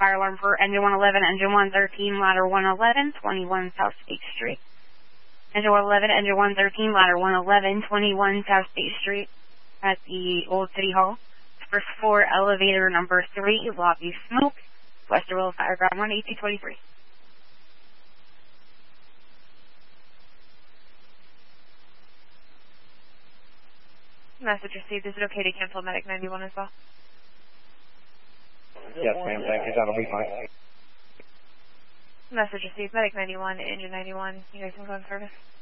fire alarm for engine 111, engine 113, ladder 111, 21 South State Street. Engine 111, engine 113, ladder 111, 21 South State Street at the Old City Hall. First floor, elevator number 3, lobby smoke, Westerville Fire Ground 18223. Message received. Is it okay to cancel Medic 91 as well? Yes, ma'am. Thank you. That'll be fine. Message received. Medic 91, Engine 91. You guys can go in service.